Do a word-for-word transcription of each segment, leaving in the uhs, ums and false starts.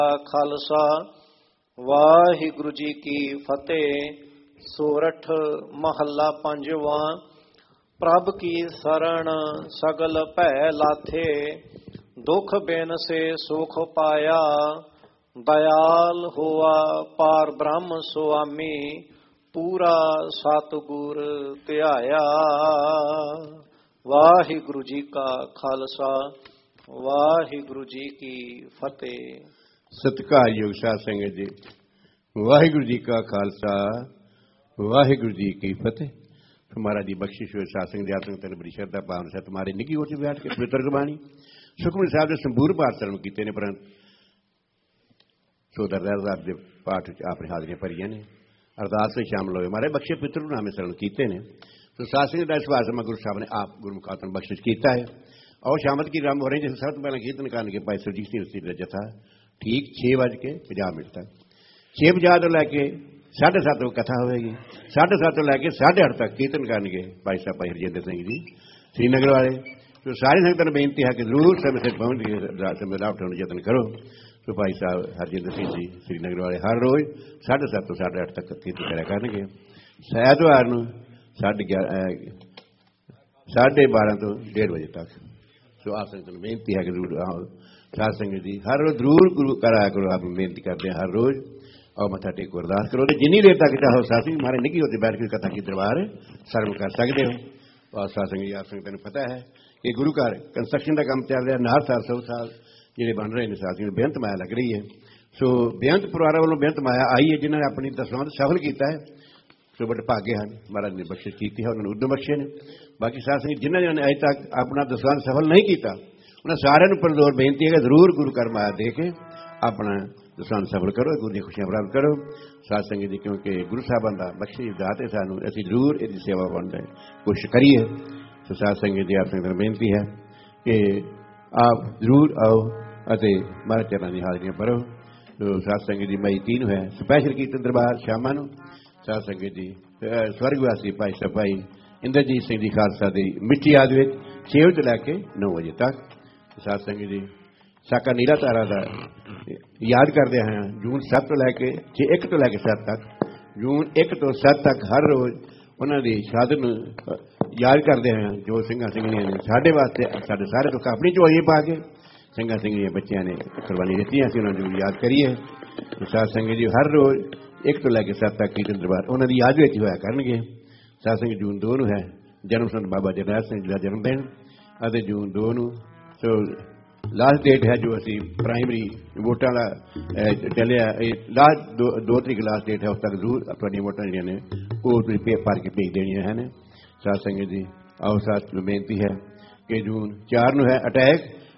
ਖਾਲਸਾ ਵਾਹਿਗੁਰੂ ਜੀ ਕੀ ਫਤਿਹ। ਸੋਰਠ ਮਹੱਲਾ ਪੰਜਵਾਂ। ਪ੍ਰਭ ਕੀ ਸਰਣ ਸਗਲ ਭੈ ਲਾਥੇ, ਦੁਖ ਬਿਨ ਸੇ ਸੁਖ ਪਾਇਆ। ਦਇਆਲ ਹੋਆ ਪਾਰ ਬ੍ਰਹਮ ਸੁਆਮੀ, ਪੂਰਾ ਸਤਿਗੁਰ ਧਿਆਇਆ। ਵਾਹਿਗੁਰੂ ਜੀ ਕਾ ਖਾਲਸਾ ਵਾਹਿਗੁਰੂ ਜੀ ਕੀ ਫਤਿਹ। ਸਤਿਕਾਰਯੋਗ ਸਾਧ ਸੰਗਤ ਜੀ, ਵਾਹਿਗੁਰੂ ਜੀ ਕਾ ਖਾਲਸਾ ਵਾਹਿਗੁਰੂ जी की फतेह। तुम्हारा जी बख्शिश हुए सासंग जातों तेन बड़ी श्रद्धा भावना से तुम्हारे निकी हो बैठ के पवित्र गुरबाणी सुखमनी साहब ने संपूर्ण पाठ धर्म किए ने, परंतु सोदर रहदार के पाठ अपनी हाजरियां भरिया ने, अरदास में शामिल हुए महाराज बख्शे पितर नामे शरण किए ने। तो सासंग का विश्वास मैं गुरु साहब ने आप गुरमुखात बख्शिश किया है। और शामत की रंभ हो रही जिस सब तो पहले कीर्तन करके भाई सुरजीत सिंह उसकी जथा ठीक छे बज के पंजाह मिनट तक, छे पंजाह तो लैके साढ़े सत्त कथा होगी, साढ़े सत्त तो लैके साढ़े अठ तक कीर्तन करेंगे भाई साहब भाई हरजिंदर सिंह जी श्रीनगर वाले। तो सारी संगत ने बेनती है कि जरूर समय से पहुंच के समय लाभ उठाने यत्न करो। तो भाई साहब हरजिंदर सिंह जी श्रीनगर वाले हर रोज साढ़े सत्त तो साढ़े अठ तक कीर्तन करा करेंगे। ऐतवार साढ़े ग्यारह साढ़े बारह तो डेढ़ बजे तक। सो आप संगत ने बेनती है कि जरूर आओ साध संगत जी, हर रोज जरूर गुरु कराया करो। आप बेनती करते हैं हर रोज और मत्था टेको अरदास करो। जिन्नी देर तक चाहो साथी हमारे निकी होते बैठ के कथा की दरबार सर्व कर सकते हो। और सासंग जी आप संगत ने पता है कि गुरु घर कंस्ट्रक्शन का काम चल रहा है, नार साल सौ साल ਜਿਹੜੇ बन रहे हैं साथियों में बेअंत माया लग रही है। सो बेअंत परिवार वालों बेअंत माया आई है जिन्होंने अपनी दसवंध सफल किया है। सो बड़े भाग्य हैं महाराज ने बख्शिश की है, उन्होंने उद्यम बख्शे ने। बाकी साथियों जिन्होंने अजे तक अपना दसवंध सफल नहीं किया उन्हें सारे पर जोर बेनती है कि जरूर गुरु घर माया दे के अपना दसवंध सफल करो, गुरु की खुशियां प्राप्त करो। साध संगत जी क्योंकि गुरु साहबान का बख्शिश दाते सानू असीं जरूर इसकी सेवा करने कोशिश करिए। तो साध संगत जी आप संगत बेनती है कि आप जरूर आओ अते महाराज चरणों की हाजरियां भरो। तो साध संगत जी मई तीन है स्पैशल कीर्तन दरबार शामां नूं। साध संगत जी स्वर्गवासी भाई साहब भाई इंद्रजीत सिंह जी खालसा की मिट्टी याद में छे बजे लैके नौ बजे तक। साध संगत जी साका नीला तारा का याद करते हैं जून सत्त तो लैके एक तो लैके सत्त तक, जून एक तो सत्त तक हर रोज उन्होंने शहादत याद करते हैं जो सिंघा सिंघणियां ने साढ़े वास्ते साढ़े सारे दुख अपनी झोली पा के सिंघा सिंघणियां बच्चों ने कुर्बानी दी, असं उन्होंने याद करिए। तो साध संगत जी हर रोज एक तो लैके सत्त तक कीर्तन दरबार उन्होंने याद में होया करनगे। साध संगत जून दो नूं है जन्म संत बाबा जरनैल सिंह जी का जन्मदिन, और जून दो नूं सो लास्ट डेट है जो असी प्राइमरी वोटा का चलिया लास्ट दो, दो तरीक लास्ट डेट है, उस तक जरूर अपनी वोटा जी ने वो भर के भेज देनिया है। साध संगत जी आओ साथ बेनती है कि जून चार नूं है अटैक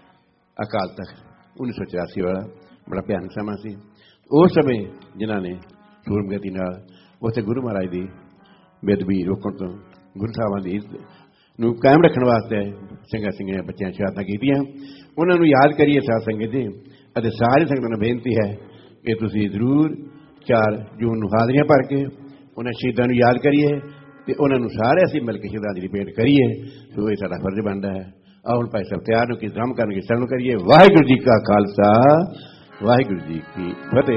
अकाल तख्त उन्नीस सौ चौरासी वाला बड़ा भयानक समा सी। उस समय जिन्होंने सूरमगति नाल उत्थे गुरु महाराज की बेदबी रोकण तो गुरु साहबां दी नूं कायम रखने वास्ते सिंघा सिंघियां बच्चों शहादतां कीतियां, उन्होंने याद करिए। साध संगत जी अते सारी संगत ने बेनती है कि तुसीं जरूर चार जून नूं हाजरियां भर के उन्हें शहीदां नूं याद करिए ते उन्होंने सारे असीं मिल के श्रद्धांजलि भेंट करिए। तो ये साडा फर्ज बनता है। और हुण भाई साहब तैयार हो कि दम करके शरण करिए। वाहिगुरू जी का खालसा वाहिगुरू जी की फतेह।